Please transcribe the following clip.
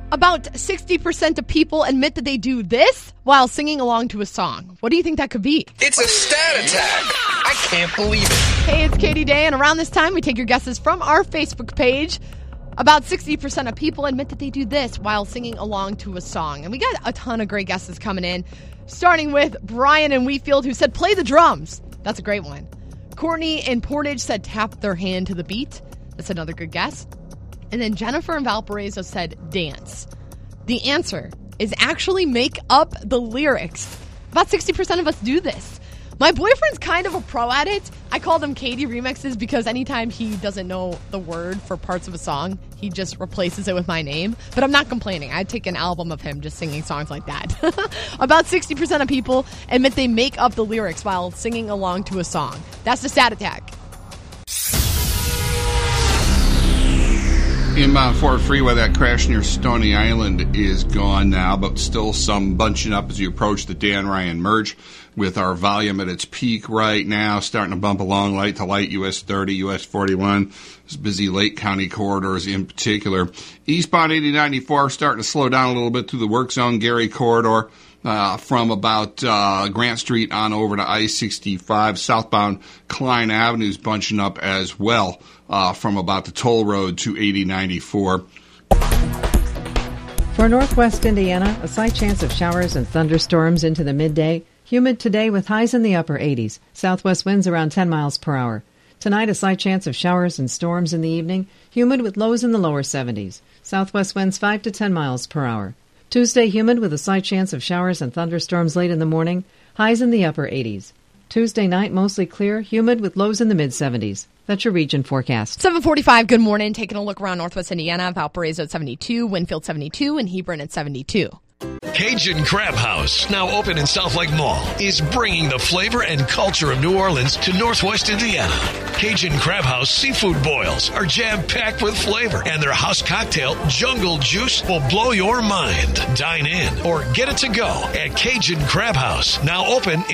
About 60% of people admit that they do this while singing along to a song. What do you think that could be? It's a stat attack. I can't believe it. Hey, it's Katie Day, and around this time, we take your guesses from our Facebook page. About 60% of people admit that they do this while singing along to a song. And we got a ton of great guesses coming in, starting with Brian in Wheatfield, who said, play the drums. That's a great one. Courtney in Portage said, tap their hand to the beat. That's another good guess. And then Jennifer in Valparaiso said, dance. The answer is actually make up the lyrics. About 60% of us do this. My boyfriend's kind of a pro at it. I call them Katie remixes because anytime he doesn't know the word for parts of a song, he just replaces it with my name. But I'm not complaining. I'd take an album of him just singing songs like that. About 60% of people admit they make up the lyrics while singing along to a song. That's the stat attack. Inbound Ford Freeway, that crash near Stony Island is gone now, but still some bunching up as you approach the Dan Ryan merge with our volume at its peak right now, starting to bump along light to light, US 30, US 41, this busy Lake County corridors in particular. Eastbound 8094 starting to slow down a little bit through the work zone, Gary corridor. From about Grant Street on over to I-65. Southbound Klein Avenue's bunching up as well from about the toll road to 8094. For northwest Indiana, a slight chance of showers and thunderstorms into the midday. Humid today with highs in the upper 80s. Southwest winds around 10 miles per hour. Tonight, a slight chance of showers and storms in the evening. Humid with lows in the lower 70s. Southwest winds 5 to 10 miles per hour. Tuesday, humid with a slight chance of showers and thunderstorms late in the morning, highs in the upper 80s. Tuesday night, mostly clear, humid with lows in the mid-70s. That's your region forecast. 7:45, good morning. Taking a look around northwest Indiana, Valparaiso at 72, Winfield 72, and Hebron at 72. Cajun Crab House, now open in South Lake Mall, is bringing the flavor and culture of New Orleans to Northwest Indiana. Cajun Crab House seafood boils are jam-packed with flavor, and their house cocktail, Jungle Juice, will blow your mind. Dine in or get it to go at Cajun Crab House, now open